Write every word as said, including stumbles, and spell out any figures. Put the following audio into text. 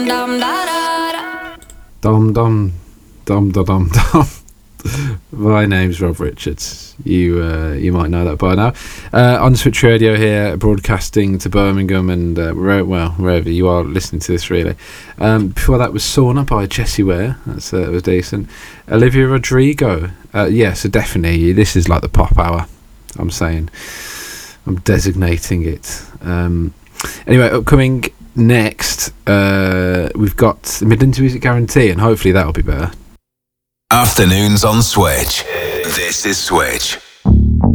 Dum dum dum dum dum dum. My name's Rob Richards. You uh, you might know that by now. Uh, on Switch Radio here, broadcasting to Birmingham and uh, where, well wherever you are listening to this, really. Um, before that was Sauna by Jessie Ware. That's uh, was decent. Olivia Rodrigo. Uh, yeah, so definitely this is like the pop hour. I'm saying. I'm designating it. Um, anyway, upcoming next, uh, we've got the Midlands Music Guarantee, and hopefully that'll be better. Afternoons on Switch. This is Switch.